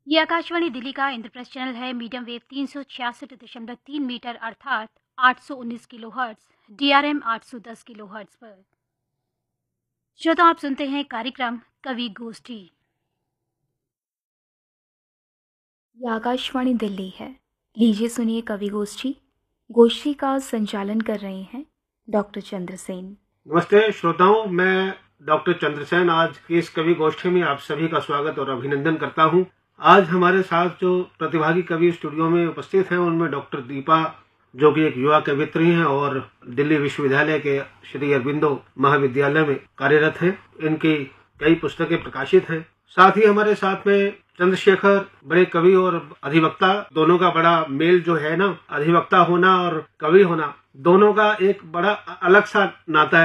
ये आकाशवाणी दिल्ली का इंद्रप्रस्थ चैनल है। मीडियम वेव 366.3 मीटर अर्थात 819 किलोहर्ट्ज, डीआरएम 810 किलोहर्ट्ज पर। श्रोताओं, आप सुनते हैं कार्यक्रम कवि गोष्ठी। ये आकाशवाणी दिल्ली है। लीजिए सुनिए कवि गोष्ठी। गोष्ठी का संचालन कर रहे हैं डॉक्टर चंद्रसेन। नमस्ते श्रोताओं, मैं डॉक्टर चंद्रसेन आज की इस कवि गोष्ठी में आप सभी का स्वागत और अभिनंदन करता हूं। आज हमारे साथ जो प्रतिभागी कवि स्टूडियो में उपस्थित हैं उनमें डॉक्टर दीपा, जो कि एक युवा कवियत्री हैं और दिल्ली विश्वविद्यालय के श्री अरबिंदो महाविद्यालय में कार्यरत हैं। इनकी कई पुस्तकें प्रकाशित हैं। साथ ही हमारे साथ में चंद्रशेखर, बड़े कवि और अधिवक्ता, दोनों का बड़ा मेल जो है ना, अधिवक्ता होना और कवि होना, दोनों का एक बड़ा अलग सा नाता है।